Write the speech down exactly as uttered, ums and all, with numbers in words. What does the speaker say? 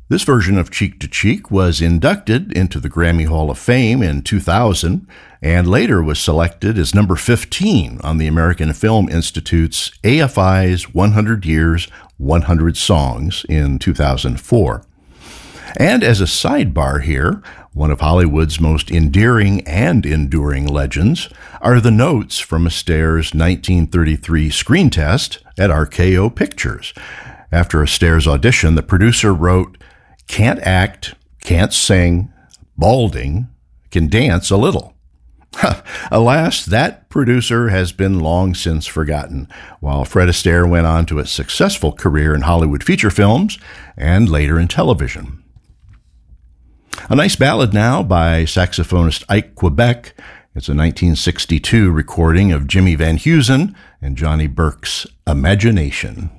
This version of Cheek to Cheek was inducted into the Grammy Hall of Fame in two thousand and later was selected as number fifteen on the American Film Institute's A F I's one hundred Years, one hundred Songs in two thousand four. And as a sidebar here, one of Hollywood's most endearing and enduring legends are the notes from Astaire's nineteen thirty-three screen test at R K O Pictures. After Astaire's audition, the producer wrote, "Can't act, can't sing, balding, can dance a little." Alas, that producer has been long since forgotten, while Fred Astaire went on to a successful career in Hollywood feature films and later in television. A nice ballad now by saxophonist Ike Quebec. It's a nineteen sixty-two recording of Jimmy Van Heusen and Johnny Burke's Imagination.